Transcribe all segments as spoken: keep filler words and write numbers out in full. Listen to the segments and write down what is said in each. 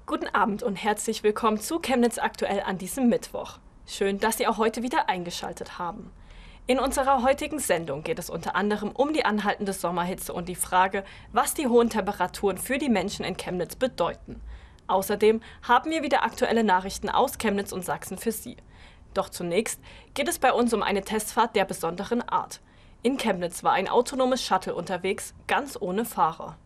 Guten Abend und herzlich willkommen zu Chemnitz aktuell an diesem Mittwoch. Schön, dass Sie auch heute wieder eingeschaltet haben. In unserer heutigen Sendung geht es unter anderem um die anhaltende Sommerhitze und die Frage, was die hohen Temperaturen für die Menschen in Chemnitz bedeuten. Außerdem haben wir wieder aktuelle Nachrichten aus Chemnitz und Sachsen für Sie. Doch zunächst geht es bei uns um eine Testfahrt der besonderen Art. In Chemnitz war ein autonomes Shuttle unterwegs, ganz ohne Fahrer.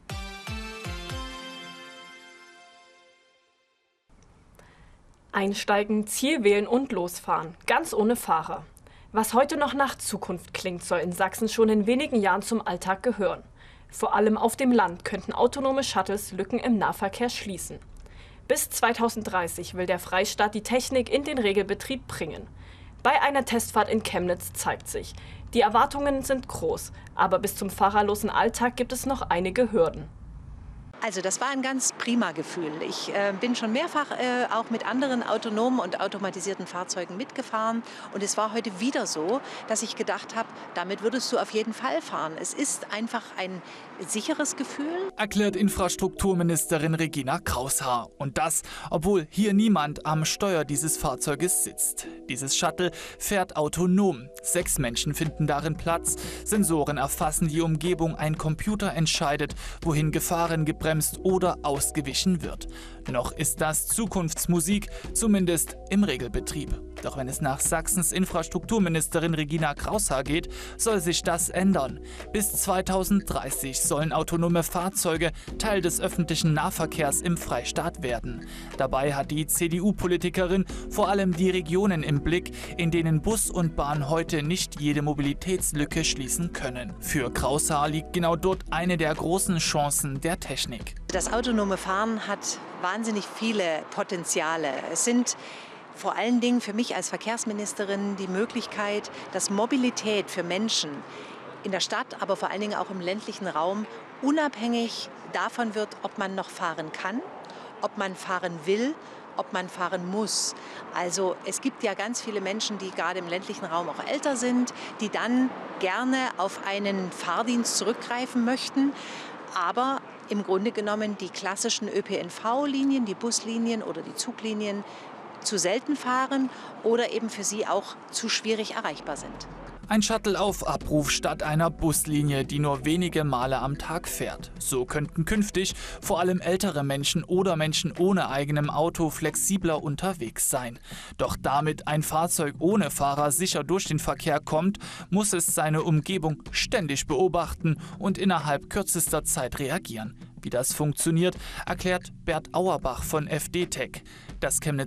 Einsteigen, Ziel wählen und losfahren, ganz ohne Fahrer. Was heute noch nach Zukunft klingt, soll in Sachsen schon in wenigen Jahren zum Alltag gehören. Vor allem auf dem Land könnten autonome Shuttles Lücken im Nahverkehr schließen. Bis zweitausenddreißig will der Freistaat die Technik in den Regelbetrieb bringen. Bei einer Testfahrt in Chemnitz zeigt sich, die Erwartungen sind groß, aber bis zum fahrerlosen Alltag gibt es noch einige Hürden. Also das war ein ganz prima Gefühl. Ich äh, bin schon mehrfach äh, auch mit anderen autonomen und automatisierten Fahrzeugen mitgefahren. Und es war heute wieder so, dass ich gedacht habe, damit würdest du auf jeden Fall fahren. Es ist einfach ein sicheres Gefühl. Erklärt Infrastrukturministerin Regina Kraushaar. Und das, obwohl hier niemand am Steuer dieses Fahrzeuges sitzt. Dieses Shuttle fährt autonom. Sechs Menschen finden darin Platz. Sensoren erfassen die Umgebung. Ein Computer entscheidet, wohin gefahren, gebremst oder ausgewichen wird. Noch ist das Zukunftsmusik, zumindest im Regelbetrieb. Doch wenn es nach Sachsens Infrastrukturministerin Regina Kraushaar geht, soll sich das ändern. Bis zweitausenddreißig sollen autonome Fahrzeuge Teil des öffentlichen Nahverkehrs im Freistaat werden. Dabei hat die C D U-Politikerin vor allem die Regionen im Blick, in denen Bus und Bahn heute nicht jede Mobilitätslücke schließen können. Für Kraushaar liegt genau dort eine der großen Chancen der Technik. Das autonome Fahren hat wahnsinnig viele Potenziale. Es sind vor allen Dingen für mich als Verkehrsministerin die Möglichkeit, dass Mobilität für Menschen in der Stadt, aber vor allen Dingen auch im ländlichen Raum unabhängig davon wird, ob man noch fahren kann, ob man fahren will, ob man fahren muss. Also es gibt ja ganz viele Menschen, die gerade im ländlichen Raum auch älter sind, die dann gerne auf einen Fahrdienst zurückgreifen möchten, aber im Grunde genommen die klassischen Ö P N V-Linien, die Buslinien oder die Zuglinien zu selten fahren oder eben für sie auch zu schwierig erreichbar sind. Ein Shuttle auf Abruf statt einer Buslinie, die nur wenige Male am Tag fährt. So könnten künftig vor allem ältere Menschen oder Menschen ohne eigenem Auto flexibler unterwegs sein. Doch damit ein Fahrzeug ohne Fahrer sicher durch den Verkehr kommt, muss es seine Umgebung ständig beobachten und innerhalb kürzester Zeit reagieren. Wie das funktioniert, erklärt Bert Auerbach von F D Tech. Das Chemnitz